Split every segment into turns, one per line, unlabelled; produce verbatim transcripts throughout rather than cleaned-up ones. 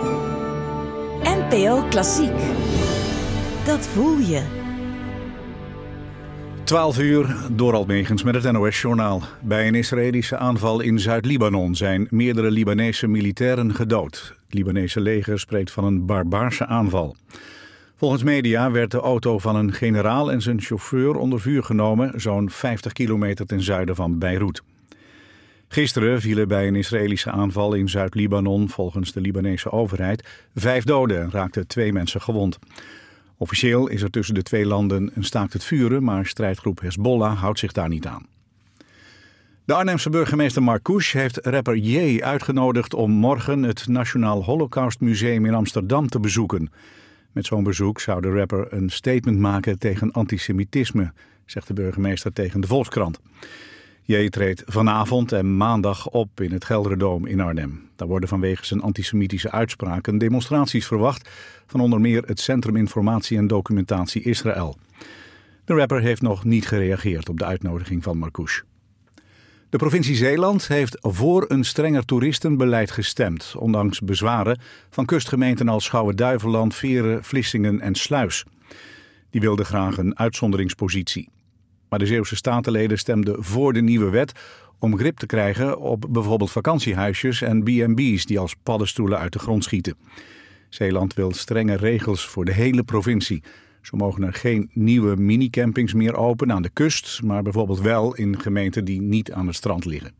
N P O Klassiek. Dat voel je.
twaalf uur, Dorald Megens met het N O S-journaal. Bij een Israëlische aanval in Zuid-Libanon zijn meerdere Libanese militairen gedood. Het Libanese leger spreekt van een barbaarse aanval. Volgens media werd de auto van een generaal en zijn chauffeur onder vuur genomen, zo'n vijftig kilometer ten zuiden van Beirut. Gisteren vielen bij een Israëlische aanval in Zuid-Libanon, volgens de Libanese overheid, vijf doden en raakten twee mensen gewond. Officieel is er tussen de twee landen een staakt het vuren, maar strijdgroep Hezbollah houdt zich daar niet aan. De Arnhemse burgemeester Marcouch heeft rapper Ye uitgenodigd om morgen het Nationaal Holocaust Museum in Amsterdam te bezoeken. Met zo'n bezoek zou de rapper een statement maken tegen antisemitisme, zegt de burgemeester tegen de Volkskrant. Ye treedt vanavond en maandag op in het Gelderdoom in Arnhem. Daar worden vanwege zijn antisemitische uitspraken demonstraties verwacht van onder meer het Centrum Informatie en Documentatie Israël. De rapper heeft nog niet gereageerd op de uitnodiging van Marcouch. De provincie Zeeland heeft voor een strenger toeristenbeleid gestemd, ondanks bezwaren van kustgemeenten als Schouwen-Duiveland, Veren, Vlissingen en Sluis. Die wilden graag een uitzonderingspositie. Maar de Zeeuwse statenleden stemden voor de nieuwe wet om grip te krijgen op bijvoorbeeld vakantiehuisjes en B en B's die als paddenstoelen uit de grond schieten. Zeeland wil strenge regels voor de hele provincie. Zo mogen er geen nieuwe minicampings meer open aan de kust, maar bijvoorbeeld wel in gemeenten die niet aan het strand liggen.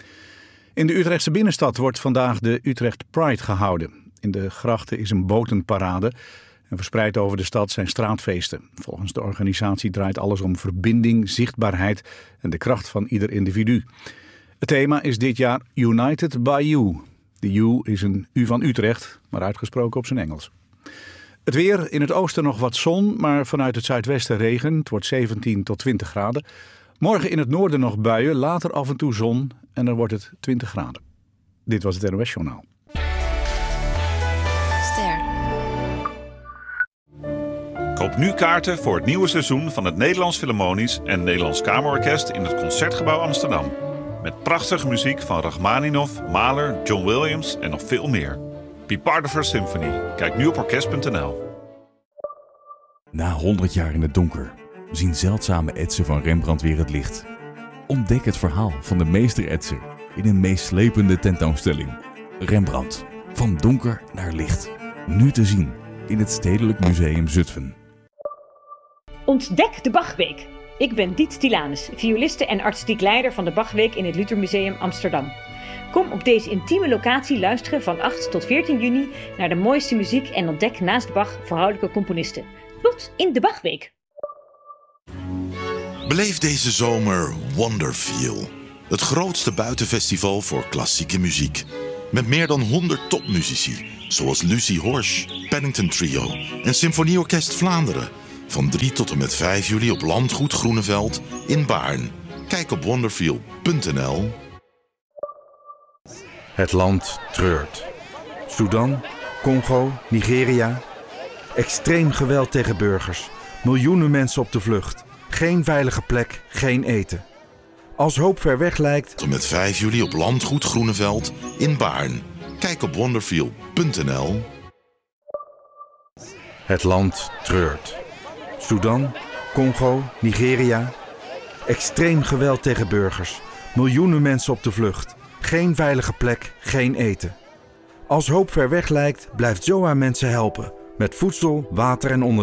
In de Utrechtse binnenstad wordt vandaag de Utrecht Pride gehouden. In de grachten is een botenparade en verspreid over de stad zijn straatfeesten. Volgens de organisatie draait alles om verbinding, zichtbaarheid en de kracht van ieder individu. Het thema is dit jaar United by You. De U is een U van Utrecht, maar uitgesproken op zijn Engels. Het weer, in het oosten nog wat zon, maar vanuit het zuidwesten regen. Het wordt zeventien tot twintig graden. Morgen in het noorden nog buien, later af en toe zon en dan wordt het twintig graden. Dit was het N O S-journaal.
Ster.
Koop nu kaarten voor het nieuwe seizoen van het Nederlands Philharmonisch en Nederlands Kamerorkest in het Concertgebouw Amsterdam. Met prachtige muziek van Rachmaninoff, Mahler, John Williams en nog veel meer. Be part of our symphony. Kijk nu op orkest punt n l.
Na honderd jaar in het donker zien zeldzame etsen van Rembrandt weer het licht. Ontdek het verhaal van de meester-etser in een meeslepende tentoonstelling. Rembrandt, van donker naar licht. Nu te zien in het Stedelijk Museum Zutphen.
Ontdek de Bachweek. Ik ben Diet Tilanus, violiste en artistiek leider van de Bachweek in het Luther Museum Amsterdam. Kom op deze intieme locatie luisteren van acht tot veertien juni naar de mooiste muziek en ontdek naast Bach vrouwelijke componisten. Tot in de Bachweek!
Beleef deze zomer Wonderfeel, het grootste buitenfestival voor klassieke muziek. Met meer dan honderd topmuzici, zoals Lucie Horsch, Paddington Trio en Symfonieorkest Vlaanderen. Van drie tot en met vijf juli op Landgoed Groeneveld in Baarn. Kijk op wonderfeel punt n l.
Het land treurt. Sudan, Congo, Nigeria. Extreem geweld tegen burgers. Miljoenen mensen op de vlucht. Geen veilige plek, geen eten. Als hoop ver weg lijkt...
Tot en met vijf juli op Landgoed Groeneveld in Baarn. Kijk op wonderfeel punt n l.
Het land treurt. Sudan, Congo, Nigeria. Extreem geweld tegen burgers. Miljoenen mensen op de vlucht. Geen veilige plek, geen eten. Als hoop ver weg lijkt, blijft Zoa mensen helpen. Met voedsel, water en onderwijs.